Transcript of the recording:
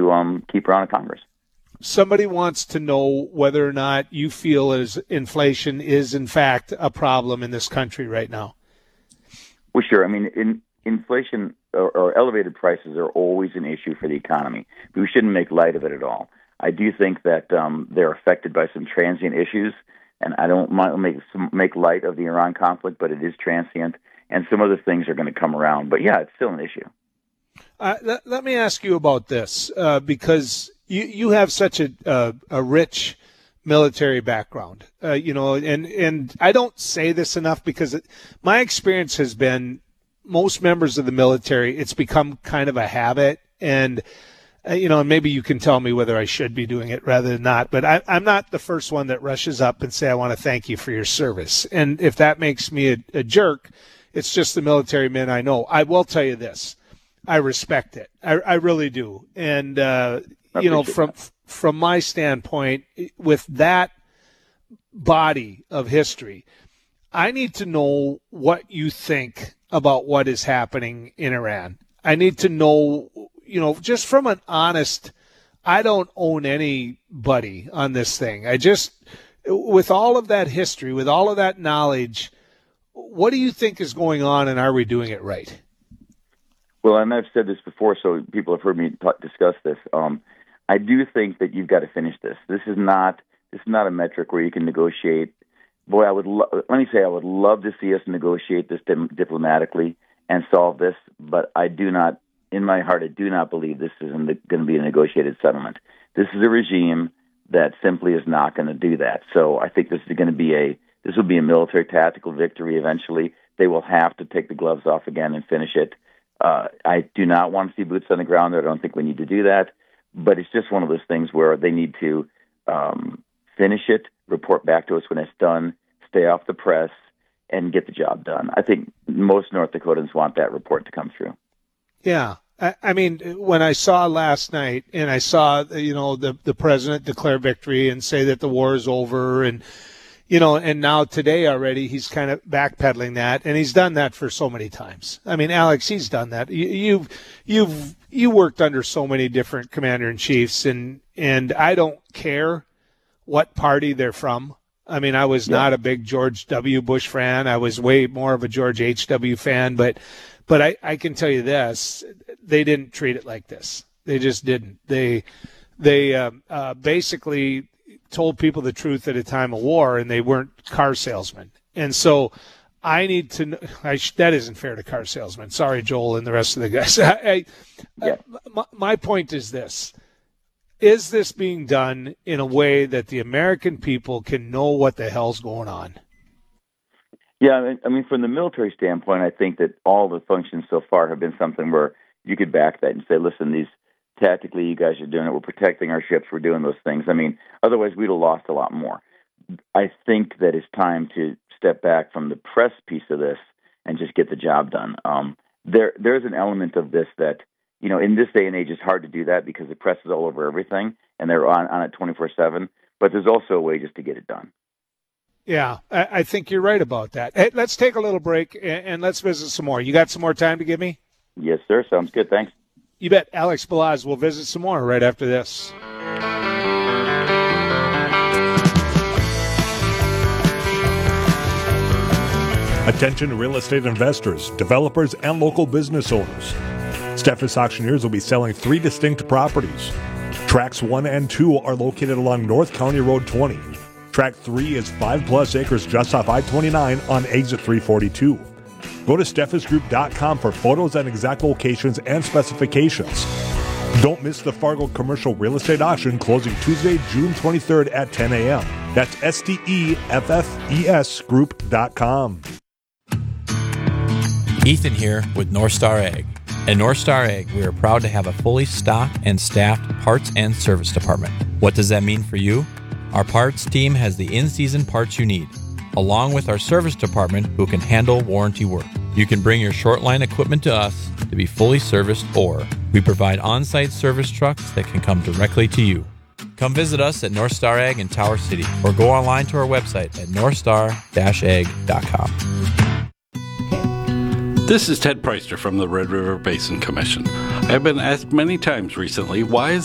to keep her on in Congress. Somebody wants to know whether or not you feel as inflation is, in fact, a problem in this country right now. Well, sure. I mean, inflation or elevated prices are always an issue for the economy. But we shouldn't make light of it at all. I do think that they're affected by some transient issues, and I don't make light of the Iran conflict, but it is transient, and some other things are going to come around. But, yeah, it's still an issue. Let me ask you about this, because you have such a rich military background, and I don't say this enough because my experience has been most members of the military, it's become kind of a habit, and and maybe you can tell me whether I should be doing it rather than not, but I'm not the first one that rushes up and say, I want to thank you for your service. And if that makes me a jerk, it's just the military men I know. I will tell you this. I respect it. I really do. And, from my standpoint, with that body of history, I need to know what you think about what is happening in Iran. I need to know, just from an honest, I don't own anybody on this thing. With all of that history, with all of that knowledge, what do you think is going on, and are we doing it right? Well, and I've said this before, so people have heard me discuss this. I do think that you've got to finish this. This is not a metric where you can negotiate. Boy, I would love to see us negotiate this diplomatically and solve this, but in my heart, I do not believe this is going to be a negotiated settlement. This is a regime that simply is not going to do that. So I think this will be a military tactical victory eventually. They will have to take the gloves off again and finish it. I do not want to see boots on the ground there. I don't think we need to do that. But it's just one of those things where they need to finish it, report back to us when it's done, stay off the press, and get the job done. I think most North Dakotans want that report to come through. Yeah. I mean, when I saw last night and I saw, the president declare victory and say that the war is over and now today already he's kind of backpedaling that, and he's done that for so many times. I mean, Alex, he's done that. You worked under so many different commander-in-chiefs, and I don't care what party they're from. I mean, I was not a big George W. Bush fan. I was way more of a George H.W. fan, but I can tell you this, they didn't treat it like this. They just didn't. They basically told people the truth at a time of war, and they weren't car salesmen. And so I need to know, that isn't fair to car salesmen. Sorry, Joel and the rest of the guys. My point is this. Is this being done in a way that the American people can know what the hell's going on? Yeah, I mean, from the military standpoint, I think that all the functions so far have been something where you could back that and say, listen, tactically, you guys are doing it. We're protecting our ships. We're doing those things. I mean, otherwise we'd have lost a lot more. I think that it's time to step back from the press piece of this and just get the job done. There's an element of this that, in this day and age, it's hard to do that because the press is all over everything and they're on it 24/7. But there's also a way just to get it done. Yeah, I think you're right about that. Hey, let's take a little break and let's visit some more. You got some more time to give me? Yes, sir. Sounds good. Thanks. You bet. Alex Balazs will visit some more right after this. Attention real estate investors, developers, and local business owners. Steffes Auctioneers will be selling 3 distinct properties. Tracks 1 and 2 are located along North County Road 20. Track 3 is 5+ acres just off I-29 on exit 342. Go to steffesgroup.com for photos and exact locations and specifications. Don't miss the Fargo Commercial Real Estate Auction closing Tuesday, June 23rd at 10 a.m. That's STEFFES Group.com. Ethan here with North Star Ag. At North Star Ag, we are proud to have a fully stocked and staffed parts and service department. What does that mean for you? Our parts team has the in-season parts you need, along with our service department who can handle warranty work. You can bring your short line equipment to us to be fully serviced, or we provide on-site service trucks that can come directly to you. Come visit us at North Star Ag in Tower City, or go online to our website at northstar-ag.com. This is Ted Preister from the Red River Basin Commission. I've been asked many times recently, why is